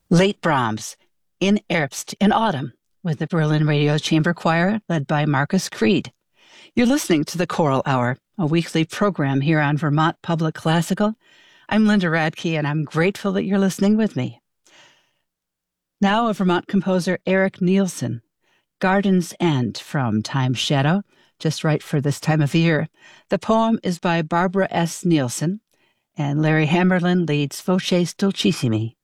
Late Brahms, in Erbst in Autumn, with the Berlin Radio Chamber Choir led by Marcus Creed. You're listening to the Choral Hour, a weekly program here on Vermont Public Classical. I'm Linda Radke, and I'm grateful that you're listening with me. Now a Vermont composer, Eric Nielsen, Garden's End from Time Shadow, just right for this time of year. The poem is by Barbara S. Nielsen, and Larry Hammerlin leads Voces Dolcissimi.